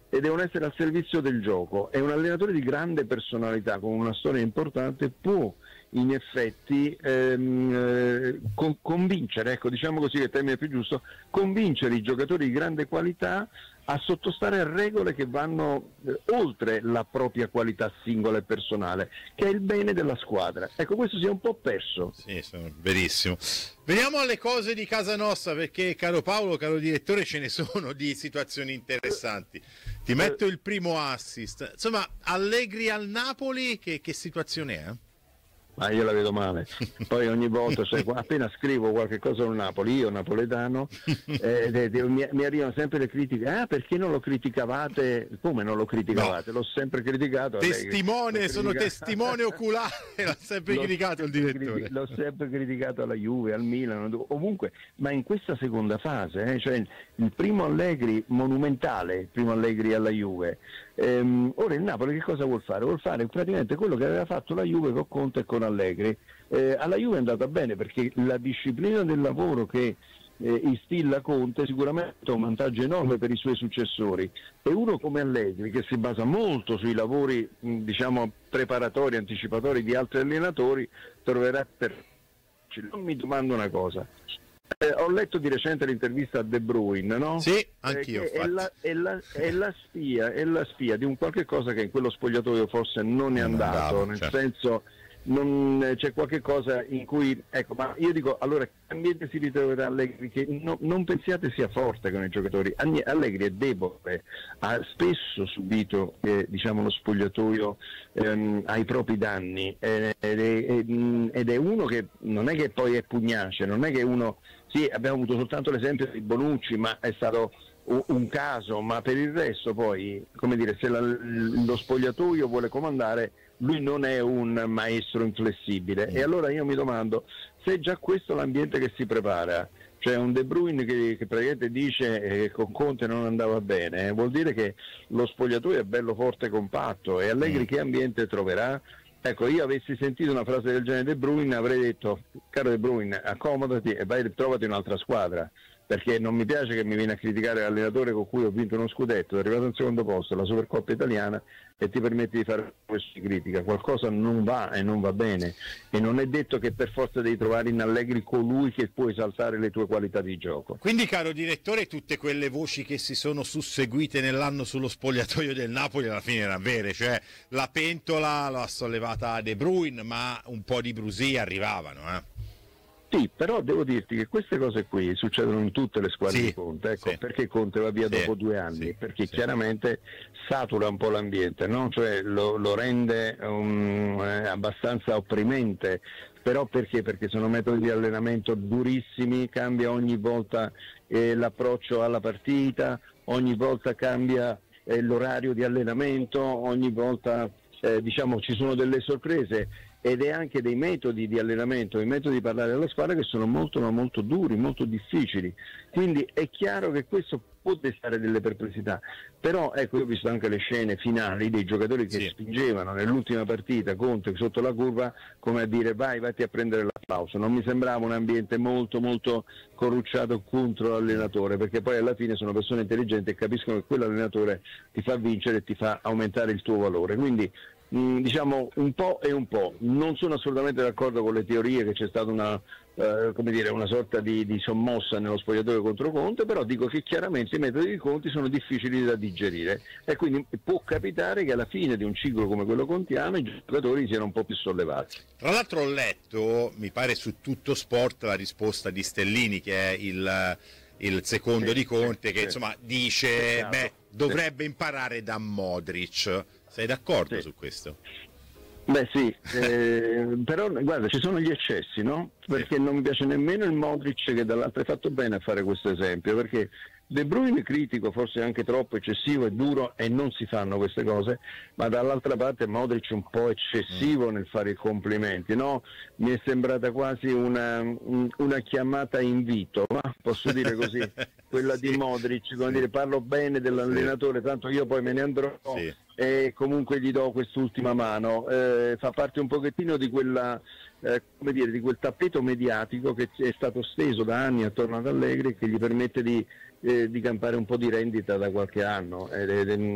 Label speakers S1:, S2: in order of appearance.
S1: e devono essere al servizio del gioco, e un allenatore di grande personalità con una storia importante può in effetti convincere, ecco, diciamo così che il termine è più giusto, convincere i giocatori di grande qualità a sottostare a regole che vanno oltre la propria qualità singola e personale, che è il bene della squadra. Ecco, questo si è un po' perso.
S2: Sì, verissimo. Veniamo alle cose di casa nostra, perché, caro Paolo, caro direttore, ce ne sono di situazioni interessanti. Ti metto il primo assist. Insomma, Allegri al Napoli, che situazione è?
S1: Ma io la vedo male. Poi ogni volta, appena scrivo qualche cosa sul Napoli, io napoletano, mi arrivano sempre le critiche. Perché non lo criticavate? Come non lo criticavate? No. L'ho sempre criticato.
S2: Testimone, sono testimone oculare, l'ha sempre criticato il direttore.
S1: L'ho sempre criticato alla Juve, al Milan, ovunque, ma in questa seconda fase, cioè il primo Allegri monumentale, il primo Allegri alla Juve. Ora il Napoli che cosa vuol fare? Vuol fare praticamente quello che aveva fatto la Juve con Conte e con Allegri. Alla Juve è andata bene perché la disciplina del lavoro che instilla Conte sicuramente è un vantaggio enorme per i suoi successori, e uno come Allegri, che si basa molto sui lavori diciamo preparatori, anticipatori di altri allenatori, troverà non mi domando una cosa. Ho letto di recente l'intervista a De Bruyne, no?
S2: Sì, anch'io.
S1: È la spia di un qualche cosa che in quello spogliatoio forse non è andato, nel senso non c'è qualche cosa in cui, ecco, ma io dico, allora che ambiente si ritroverà Allegri, che non pensiate sia forte con i giocatori. Allegri è debole, ha spesso subito diciamo lo spogliatoio ai propri danni, ed è uno che non è che poi è pugnace, non è che uno, sì, abbiamo avuto soltanto l'esempio di Bonucci, ma è stato un caso, ma per il resto poi, come dire, se lo spogliatoio vuole comandare, lui non è un maestro inflessibile. E allora io mi domando se è già questo l'ambiente che si prepara, cioè un De Bruyne che praticamente dice che con Conte non andava bene, vuol dire che lo spogliatoio è bello forte e compatto, e Allegri che ambiente troverà? Ecco, io avessi sentito una frase del genere De Bruyne avrei detto: caro De Bruyne, accomodati e vai, trovati un'altra squadra, perché non mi piace che mi viene a criticare l'allenatore con cui ho vinto uno scudetto, è arrivato al secondo posto alla Supercoppa italiana e ti permetti di fare questa critica. Qualcosa non va e non va bene, e non è detto che per forza devi trovare in Allegri colui che può esaltare le tue qualità di gioco.
S2: Quindi, caro direttore, tutte quelle voci che si sono susseguite nell'anno sullo spogliatoio del Napoli alla fine erano vere, cioè la pentola l'ha sollevata De Bruyne, ma un po' di brusie arrivavano,
S1: Sì, però devo dirti che queste cose qui succedono in tutte le squadre di Conte, ecco, perché Conte va via dopo 2 anni, perché chiaramente satura un po' l'ambiente, no? Cioè lo rende abbastanza opprimente, però perché? Perché sono metodi di allenamento durissimi, cambia ogni volta l'approccio alla partita, ogni volta cambia l'orario di allenamento, ogni volta diciamo ci sono delle sorprese, ed è anche dei metodi di allenamento, dei metodi di parlare alla squadra che sono molto ma molto duri, molto difficili, quindi è chiaro che questo può destare delle perplessità. Però ecco, io ho visto anche le scene finali dei giocatori che spingevano nell'ultima partita Conte sotto la curva, come a dire vatti a prendere l'applauso. Non mi sembrava un ambiente molto molto corrucciato contro l'allenatore, perché poi alla fine sono persone intelligenti e capiscono che quell'allenatore ti fa vincere e ti fa aumentare il tuo valore, quindi diciamo un po' e un po'. Non sono assolutamente d'accordo con le teorie che c'è stata una sorta di sommossa nello spogliatoio contro Conte, però dico che chiaramente i metodi di Conte sono difficili da digerire, e quindi può capitare che alla fine di un ciclo come quello contiano i giocatori siano un po' più sollevati.
S2: Tra l'altro ho letto, mi pare su Tutto Sport, la risposta di Stellini, che è il secondo di Conte, che insomma dice dovrebbe imparare da Modric. Sei d'accordo su questo?
S1: Beh sì, però guarda, ci sono gli eccessi, no? Perché non mi piace nemmeno il Modric, che dall'altro hai fatto bene a fare questo esempio, perché De Bruyne critico, forse anche troppo eccessivo e duro, e non si fanno queste cose, ma dall'altra parte Modric un po' eccessivo nel fare i complimenti, no? Mi è sembrata quasi una chiamata invito, ma posso dire così, quella di Modric, come dire, parlo bene dell'allenatore, tanto io poi me ne andrò e comunque gli do quest'ultima mano, fa parte un pochettino di quella di quel tappeto mediatico che è stato steso da anni attorno ad Allegri, che gli permette di campare un po' di rendita da qualche anno,